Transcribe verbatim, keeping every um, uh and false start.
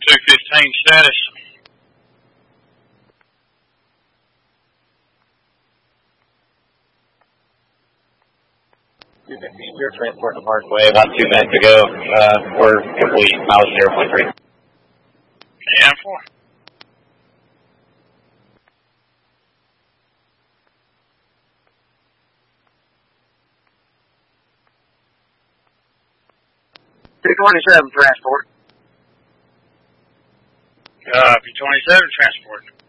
two fifteen status. Your transport to Parkway about two minutes ago. Uh, we're complete. Miles zero point three. And four. two twenty-seven transport. Uh, P twenty-seven transport.